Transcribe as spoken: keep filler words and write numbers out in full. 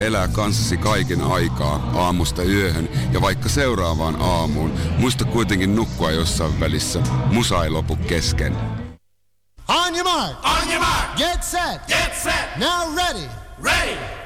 Elää kanssasi kaiken aikaa, aamusta yöhön ja vaikka seuraavaan aamuun. Muista kuitenkin nukkua jossain välissä. Musa ei lopu kesken. On your mark. On your mark. Get set. Get set. Now ready. Ready.